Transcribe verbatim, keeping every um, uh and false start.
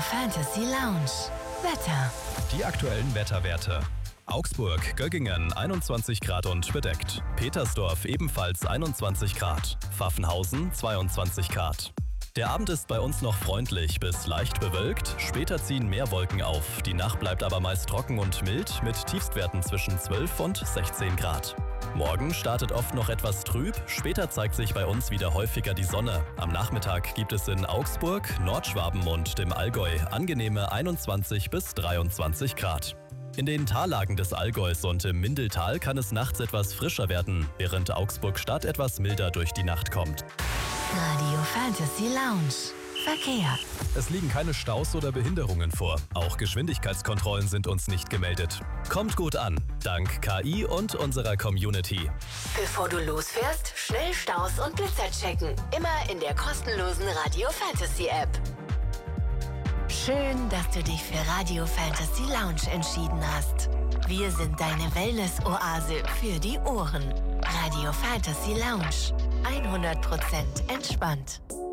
Fantasy Lounge. Wetter. Die aktuellen Wetterwerte. Augsburg, Göggingen einundzwanzig Grad und bedeckt. Petersdorf ebenfalls einundzwanzig Grad. Pfaffenhausen zweiundzwanzig Grad. Der Abend ist bei uns noch freundlich bis leicht bewölkt. Später ziehen mehr Wolken auf. Die Nacht bleibt aber meist trocken und mild mit Tiefstwerten zwischen zwölf und sechzehn Grad. Morgen startet oft noch etwas trüb. Später zeigt sich bei uns wieder häufiger die Sonne. Am Nachmittag gibt es in Augsburg, Nordschwaben und dem Allgäu angenehme einundzwanzig bis dreiundzwanzig Grad. In den Tallagen des Allgäus und im Mindeltal kann es nachts etwas frischer werden, während Augsburg-Stadt etwas milder durch die Nacht kommt. Radio Fantasy Lounge. Verkehr. Es liegen keine Staus oder Behinderungen vor. Auch Geschwindigkeitskontrollen sind uns nicht gemeldet. Kommt gut an, dank K I und unserer Community. Bevor du losfährst, schnell Staus und Blitzer checken. Immer in der kostenlosen Radio Fantasy App. Schön, dass du dich für Radio Fantasy Lounge entschieden hast. Wir sind deine Wellness-Oase für die Ohren. Radio Fantasy Lounge. hundert Prozent entspannt.